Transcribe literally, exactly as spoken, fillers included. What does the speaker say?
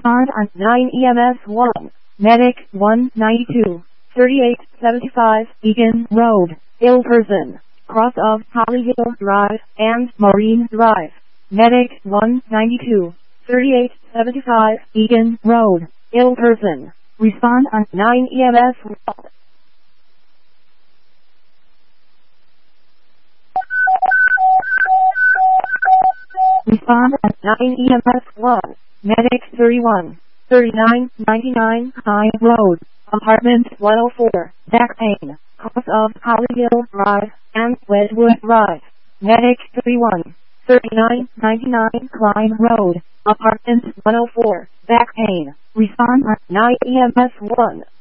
Respond on nine E M S one. Medic one ninety-two, thirty-eight seventy-five, Egan Road, ill person, cross of Hollyhill Drive and Marine Drive. Medic one ninety-two, thirty-eight seventy-five, Egan Road, ill person. Respond on nine E M S one. Respond at nine E M S one. Medic thirty-one, thirty-nine ninety-nine High Road, Apartment one oh four, back pain, cross of Hollyhill Drive and Wedgwood Drive. Medic thirty-one, thirty-nine ninety-nine Klein Road, Apartment one oh four, back pain. Respond at nine E M S one.